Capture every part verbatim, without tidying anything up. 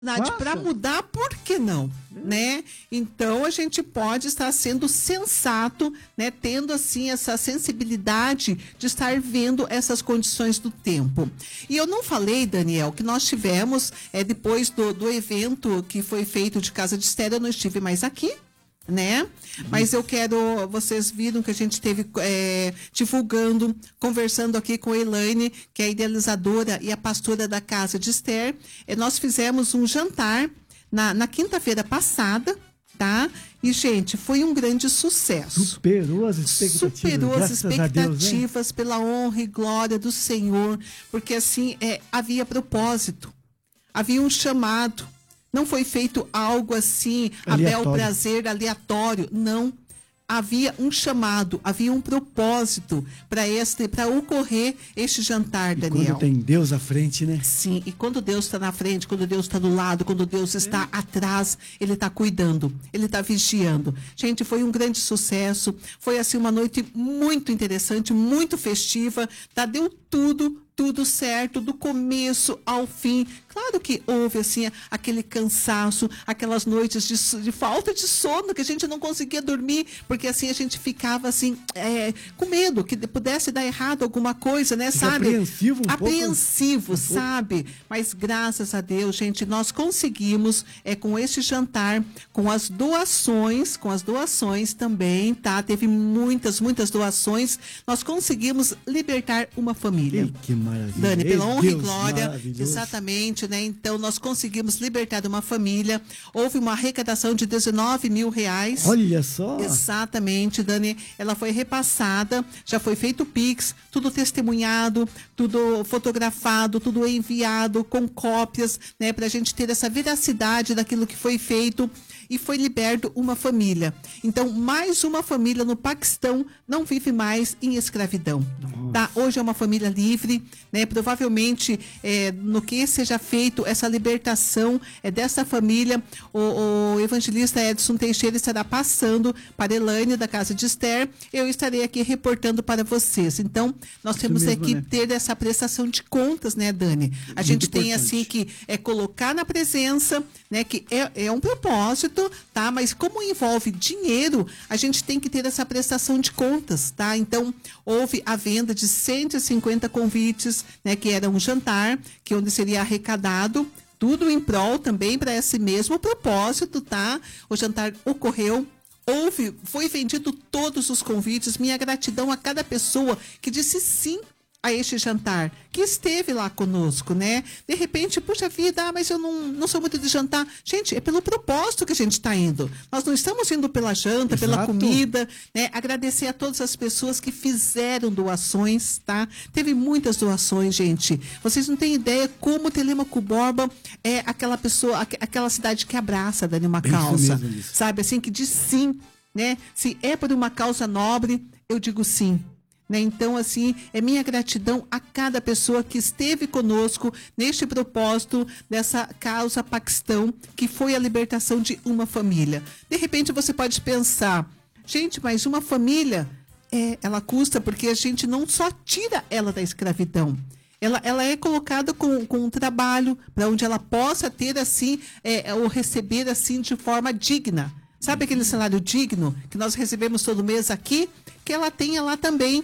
Para mudar, por que não? Hum. Né? Então, a gente pode estar sendo sensato, né? Tendo, assim, essa sensibilidade de estar vendo essas condições do tempo. E eu não falei, Daniel, que nós tivemos, é, depois do, do evento que foi feito de Casa de Esther, eu não estive mais aqui, né? Mas eu quero, vocês viram que a gente teve é, divulgando, conversando aqui com a Elaine, que é a idealizadora e a pastora da Casa de Esther. É, nós fizemos um jantar na, na quinta-feira passada, tá? E, gente, foi um grande sucesso. Superou as expectativas. Superou as expectativas, Deus, pela honra e glória do Senhor, porque assim, é, havia propósito, havia um chamado. Não foi feito algo assim, a bel prazer, aleatório. Não. Havia um chamado, havia um propósito para este, para ocorrer este jantar, e Daniel. Quando tem Deus à frente, né? Sim, e quando Deus está na frente, quando Deus está do lado, quando Deus está é. atrás, Ele está cuidando, Ele está vigiando. Gente, foi um grande sucesso, foi assim uma noite muito interessante, muito festiva, tá? Deu tudo, tudo certo, do começo ao fim. Claro que houve, assim, aquele cansaço, aquelas noites de, de falta de sono, que a gente não conseguia dormir, porque, assim, a gente ficava, assim, é, com medo que pudesse dar errado alguma coisa, né, Fica sabe? Apreensivo um Apreensivo, pouco, sabe? Um Mas, graças a Deus, gente, nós conseguimos, é, com este jantar, com as doações, com as doações também, tá? Teve muitas, muitas doações, nós conseguimos libertar uma família. Ei, que maravilha. Dani, pela honra Deus, e glória, exatamente, né? Então, nós conseguimos libertar uma família. Houve uma arrecadação de dezenove mil reais. Olha só! Exatamente, Dani. Ela foi repassada, já foi feito o Pix, tudo testemunhado, tudo fotografado, tudo enviado com cópias, né? Para a gente ter essa veracidade daquilo que foi feito. E foi liberto uma família. Então, mais uma família no Paquistão não vive mais em escravidão. Tá? Hoje é uma família livre, né? Provavelmente, é, no que seja feito essa libertação é, dessa família, o, o evangelista Edson Teixeira estará passando para Elaine, da Casa de Esther. Eu estarei aqui reportando para vocês. Então, nós Isso temos mesmo, que né? ter essa prestação de contas, né, Dani? A Muito gente tem, importante. assim, que é colocar na presença, né, que é, é um propósito, tá? Mas como envolve dinheiro, a gente tem que ter essa prestação de contas, tá? Então, houve a venda de cento e cinquenta convites, né? Que era um jantar, que onde seria arrecadado, tudo em prol também para esse mesmo propósito, tá? O jantar ocorreu. Houve, foi vendido todos os convites. Minha gratidão a cada pessoa que disse sim a este jantar, que esteve lá conosco, né? De repente, puxa vida, ah, mas eu não, não sou muito de jantar. Gente, é pelo propósito que a gente está indo. Nós não estamos indo pela janta, Exato. pela comida, né? Agradecer a todas as pessoas que fizeram doações, tá? Teve muitas doações, gente. Vocês não têm ideia como Telêmaco Borba é aquela pessoa, aquela cidade que abraça, Dani, uma causa. Mesmo, sabe, assim, que diz sim, né? Se é por uma causa nobre, eu digo sim. Né? Então, assim, é minha gratidão a cada pessoa que esteve conosco neste propósito dessa causa Paquistão, que foi a libertação de uma família. De repente, você pode pensar, gente, mas uma família, é, ela custa porque a gente não só tira ela da escravidão. Ela, ela é colocada com, com um trabalho para onde ela possa ter, assim, é, ou receber, assim, de forma digna. Sabe aquele salário digno que nós recebemos todo mês aqui? Que ela tenha lá também.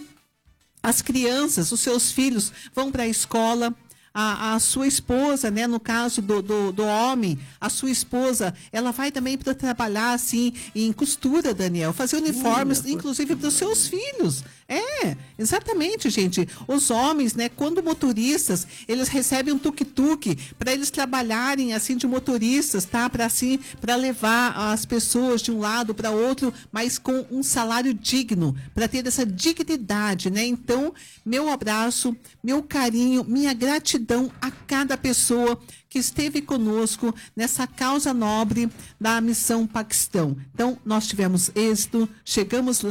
As crianças, os seus filhos vão para a escola, a, a sua esposa, né, no caso do, do, do homem, a sua esposa, ela vai também para trabalhar assim em costura, Daniel, fazer uniformes, Ui, inclusive para os seus filhos. É, exatamente, gente. Os homens, né, quando motoristas, eles recebem um tuk-tuk para eles trabalharem assim de motoristas, tá? Para assim, para levar as pessoas de um lado para outro, mas com um salário digno, para ter essa dignidade, né? Então, meu abraço, meu carinho, minha gratidão a cada pessoa que esteve conosco nessa causa nobre da Missão Paquistão. Então, nós tivemos êxito, chegamos lá,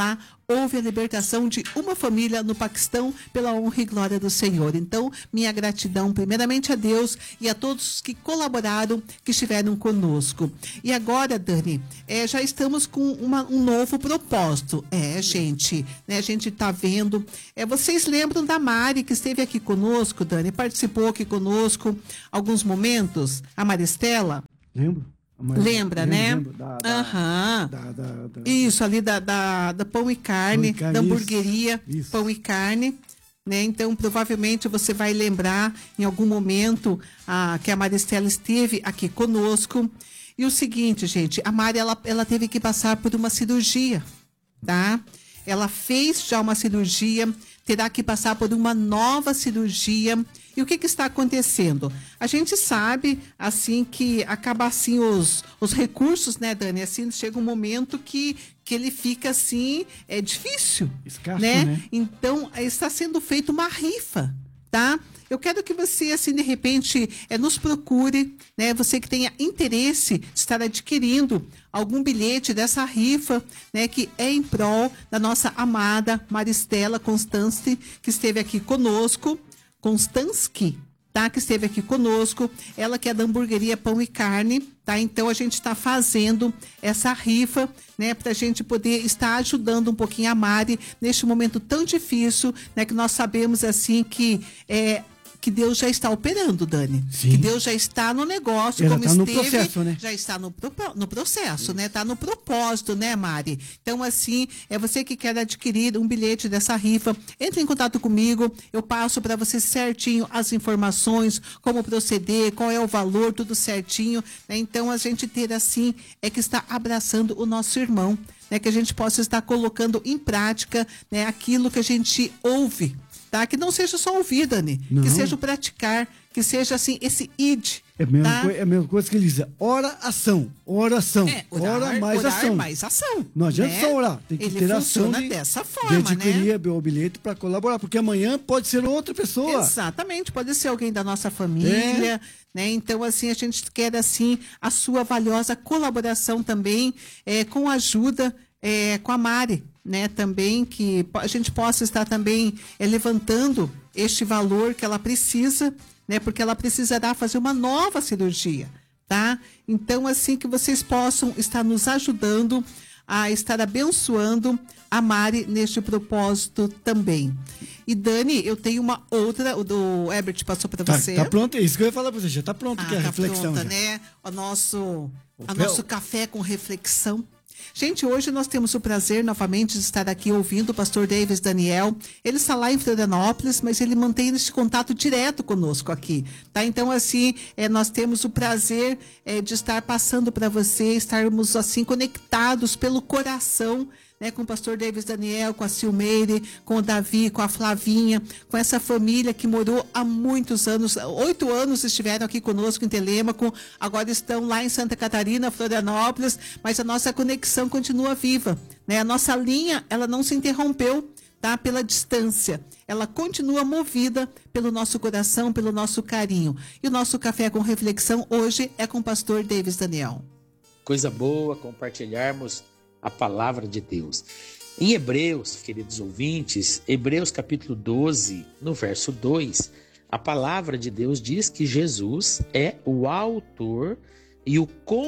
houve a libertação de uma família no Paquistão pela honra e glória do Senhor. Então, minha gratidão primeiramente a Deus e a todos que colaboraram, que estiveram conosco. E agora, Dani, é, já estamos com uma, um novo propósito. É, gente, né, a gente está vendo. É, vocês lembram da Mari, que esteve aqui conosco, Dani? Participou aqui conosco alguns momentos? A Maristela? Lembro. Mas, Lembra, lembro, né? lembro, da, da, Aham. da, da, da, Isso, ali da, da, da Pão e Carne, Pão e Carne, da isso, hamburgueria isso. Pão e Carne. Né? Então, provavelmente você vai lembrar em algum momento ah, que a Maristela esteve aqui conosco. E o seguinte, gente, a Mari, ela, ela teve que passar por uma cirurgia, tá? Ela fez já uma cirurgia, terá que passar por uma nova cirurgia. E o que, que está acontecendo? A gente sabe, assim, que acaba, assim, os, os recursos, né, Dani? Assim, chega um momento que, que ele fica, assim, é difícil, Escasso, né? né? Então, está sendo feita uma rifa, tá? Eu quero que você, assim, de repente, é, nos procure, né? Você que tenha interesse de estar adquirindo algum bilhete dessa rifa, né? Que é em prol da nossa amada Maristela Constance, que esteve aqui conosco. Konstansky, tá? Que esteve aqui conosco, ela que é da hamburgueria Pão e Carne, tá? Então a gente está fazendo essa rifa, né? Para a gente poder estar ajudando um pouquinho a Mari neste momento tão difícil, né? Que nós sabemos assim que é que Deus já está operando, Dani. Sim. Que Deus já está no negócio, Ela como tá no esteve, processo, né? já está no, propo- no processo, né? Está no propósito, né, Mari? Então, assim, é você que quer adquirir um bilhete dessa rifa, entre em contato comigo, eu passo para você certinho as informações, como proceder, qual é o valor, tudo certinho, né? Então, a gente ter, assim, é que está abraçando o nosso irmão, né? Que a gente possa estar colocando em prática, né? Aquilo que a gente ouve, tá? Que não seja só ouvir, Dani, Não. que seja o praticar, que seja assim, esse id. É a mesma, tá? coi- é a mesma coisa que ele diz. Ora, ação. Oração. É, orar, Ora mais orar ação. mais ação. Não adianta né? só orar. Tem que Ele ter ação funciona de, dessa de forma, adquirir né? o bilhete para colaborar. Porque amanhã pode ser outra pessoa. Exatamente, pode ser alguém da nossa família, É. né? Então, assim, a gente quer, assim, a sua valiosa colaboração também, é, com a ajuda, é, com a Mari, né? Também, que po- a gente possa estar também é, levantando este valor que ela precisa, né? Porque ela precisará fazer uma nova cirurgia, tá? Então, assim, que vocês possam estar nos ajudando a estar abençoando a Mari neste propósito também. E Dani, eu tenho uma outra, o do Herbert passou para Tá, você. tá pronto, é isso que eu ia falar para você. Já tá pronto Ah, que é a tá reflexão. pronta, já. né? O nosso, a fel- nosso café com reflexão. Gente, hoje nós temos o prazer novamente de estar aqui ouvindo o pastor Davis Daniel. Ele está lá em Florianópolis, mas ele mantém este contato direto conosco aqui, tá? Então, assim, é, nós temos o prazer é, de estar passando para você, estarmos, assim, conectados pelo coração, né, com o pastor Davis Daniel, com a Silmeire, com o Davi, com a Flavinha, com essa família que morou há muitos anos, oito anos estiveram aqui conosco em Telêmaco, agora estão lá em Santa Catarina, Florianópolis, mas a nossa conexão continua viva, né? A nossa linha, ela não se interrompeu, tá? Pela distância. Ela continua movida pelo nosso coração, pelo nosso carinho. E o nosso café com reflexão hoje é com o pastor Davis Daniel. Coisa boa compartilharmos a palavra de Deus. Em Hebreus, queridos ouvintes, Hebreus capítulo doze, no verso dois, a palavra de Deus diz que Jesus é o autor e o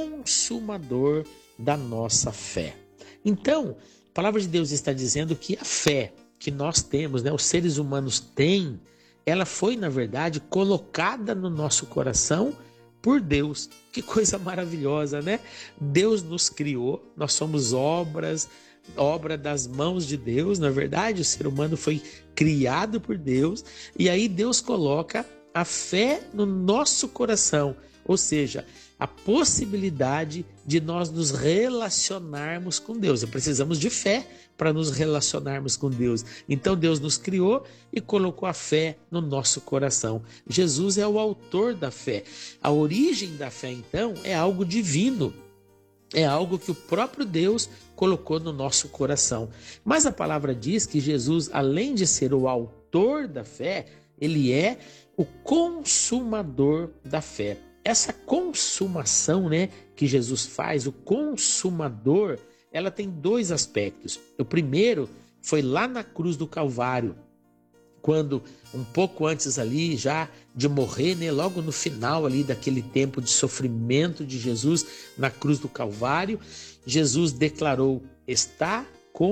consumador da nossa fé. Então, a palavra de Deus está dizendo que a fé que nós temos, né, os seres humanos têm, ela foi, na verdade, colocada no nosso coração por Deus. Que coisa maravilhosa, né? Deus nos criou, nós somos obras, obra das mãos de Deus, na verdade, o ser humano foi criado por Deus, e aí Deus coloca a fé no nosso coração, ou seja, a possibilidade de nós nos relacionarmos com Deus. Precisamos de fé para nos relacionarmos com Deus. Então Deus nos criou e colocou a fé no nosso coração. Jesus é o autor da fé. A origem da fé, então, é algo divino. É algo que o próprio Deus colocou no nosso coração. Mas a palavra diz que Jesus, além de ser o autor da fé, ele é o consumador da fé. Essa consumação, né, que Jesus faz, o consumador, ela tem dois aspectos. O primeiro foi lá na cruz do Calvário, quando um pouco antes ali já de morrer, né, logo no final ali daquele tempo de sofrimento de Jesus na cruz do Calvário, Jesus declarou: está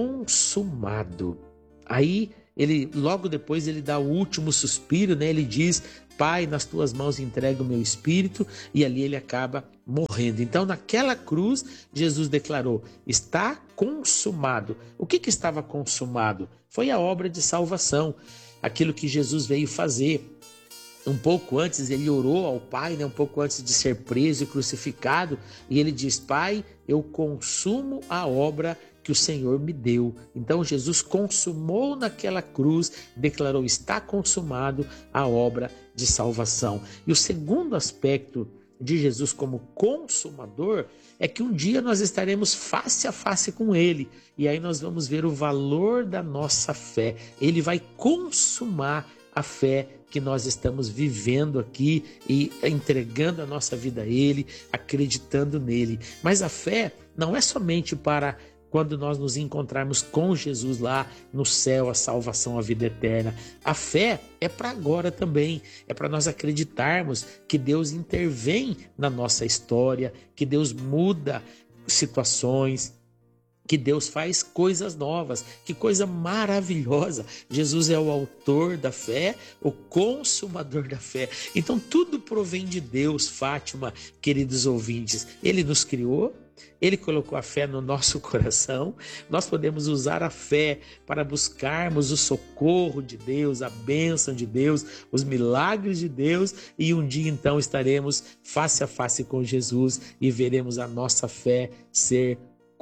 consumado. Aí ele, logo depois, ele dá o último suspiro, né? Ele diz: Pai, nas tuas mãos entrego o meu espírito, e ali ele acaba morrendo. Então, naquela cruz, Jesus declarou: está consumado. O que que estava consumado? Foi a obra de salvação, aquilo que Jesus veio fazer. Um pouco antes ele orou ao Pai, né? Um pouco antes de ser preso e crucificado, e ele diz: Pai, eu consumo a obra que o Senhor me deu. Então Jesus consumou naquela cruz, declarou: está consumado a obra de salvação. E o segundo aspecto de Jesus como consumador é que um dia nós estaremos face a face com Ele, e aí nós vamos ver o valor da nossa fé. Ele vai consumar a fé que nós estamos vivendo aqui e entregando a nossa vida a Ele, acreditando nele. Mas a fé não é somente para quando nós nos encontrarmos com Jesus lá no céu, a salvação, a vida eterna. A fé é para agora também, é para nós acreditarmos que Deus intervém na nossa história, que Deus muda situações, que Deus faz coisas novas. Que coisa maravilhosa! Jesus é o autor da fé, o consumador da fé. Então tudo provém de Deus, Fátima, queridos ouvintes. Ele nos criou, Ele colocou a fé no nosso coração. Nós podemos usar a fé para buscarmos o socorro de Deus, a bênção de Deus, os milagres de Deus, e um dia então estaremos face a face com Jesus e veremos a nossa fé ser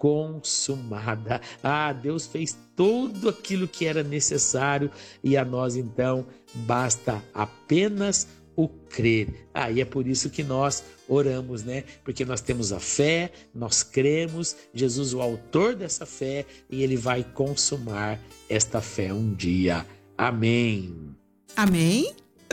consumada. Ah, Deus fez tudo aquilo que era necessário e a nós então basta apenas o crer. Ah, e é por isso que nós oramos, né? Porque nós temos a fé, nós cremos, Jesus o autor dessa fé, e Ele vai consumar esta fé um dia. Amém. Amém?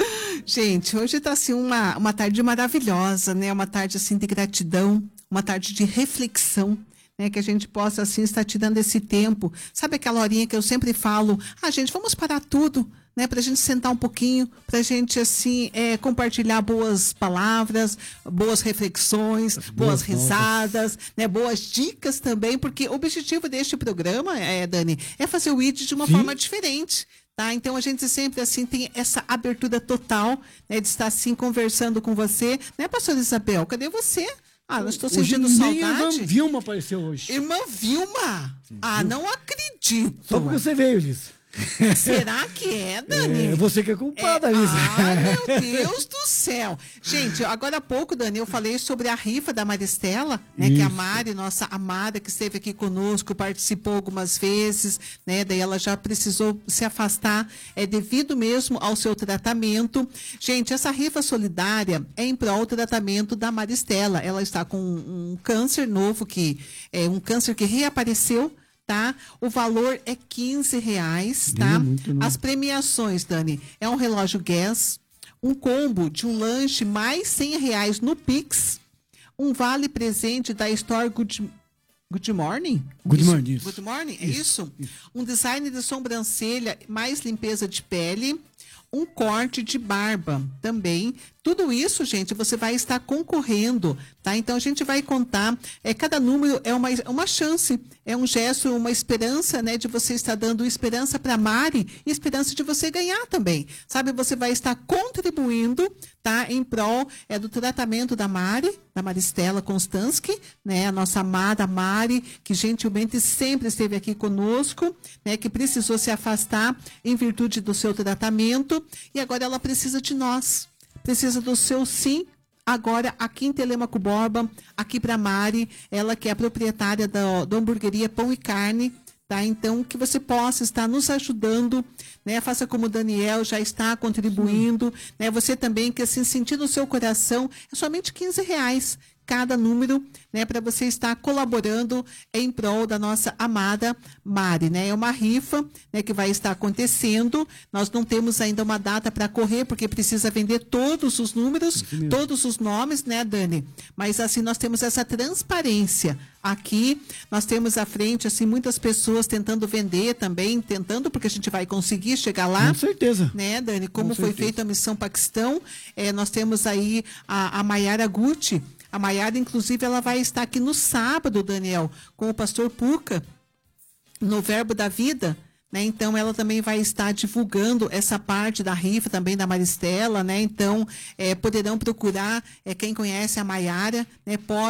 Gente, hoje está assim uma, uma tarde maravilhosa, né? Uma tarde assim de gratidão, uma tarde de reflexão. Né, que a gente possa assim estar tirando esse tempo. Sabe aquela horinha que eu sempre falo: ah, gente, vamos parar tudo, né, para a gente sentar um pouquinho, para a gente assim é, compartilhar boas palavras, boas reflexões, boas, boas risadas, né, boas dicas também, porque o objetivo deste programa, é, Dani, é fazer o I D de uma Sim. forma diferente. Tá? Então a gente sempre assim tem essa abertura total, né, de estar assim conversando com você, né, pastora Isabel? Cadê você? Ah, eu estou sentindo hoje, saudade. Irmã Vilma apareceu hoje. Irmã Vilma? Sim, ah, não acredito. Só porque você veio, Liz. Será que é, Dani? É, você que é culpada, é, Liz. Ah, meu Deus do céu. Gente, agora há pouco, Dani, eu falei sobre a rifa da Maristela, né? Isso. Que a Mari, nossa amada, que esteve aqui conosco, participou algumas vezes, né? Daí ela já precisou se afastar, é devido mesmo ao seu tratamento. Gente, essa rifa solidária é em prol do tratamento da Maristela. Ela está com um câncer novo, que é um câncer que reapareceu. Tá? O valor é quinze reais, tá? É As premiações, Dani, é um relógio Guess, um combo de um lanche mais cem reais no Pix, um vale presente da Store Good, Good Morning? Good isso? Morning. Good Morning, é isso? isso? isso? Um design de sobrancelha mais limpeza de pele, um corte de barba também. Tudo isso, gente, você vai estar concorrendo, tá? Então, a gente vai contar, é, cada número é uma, uma chance, é um gesto, uma esperança, né, de você estar dando esperança para a Mari e esperança de você ganhar também, sabe? Você vai estar contribuindo, tá? Em prol é, do tratamento da Mari, da Maristela Konstanski, né? A nossa amada Mari, que gentilmente sempre esteve aqui conosco, né? Que precisou se afastar em virtude do seu tratamento e agora ela precisa de nós. Precisa do seu sim, agora aqui em Telêmaco Borba, aqui para Mari, ela que é a proprietária da, da hamburgueria Pão e Carne, tá? Então, que você possa estar nos ajudando, né? Faça como o Daniel já está contribuindo, né? Você também, que assim, sentir no seu coração, é somente quinze reais. cada número, né, para você estar colaborando em prol da nossa amada Mari, né? É uma rifa, né, que vai estar acontecendo. Nós não temos ainda uma data para correr, porque precisa vender todos os números, todos os nomes, né, Dani? Mas assim, nós temos essa transparência aqui. Nós temos à frente, assim, muitas pessoas tentando vender também, tentando, porque a gente vai conseguir chegar lá. Com certeza. Né, Dani? Como Com foi certeza. feita a Missão Paquistão, é, nós temos aí a, a Maiara Gucci. A Maiara, inclusive, ela vai estar aqui no sábado, Daniel, com o pastor Puca, no Verbo da Vida, né? Então, ela também vai estar divulgando essa parte da rifa também da Maristela, né? Então, é, poderão procurar, é, quem conhece a Maiara, né? Pode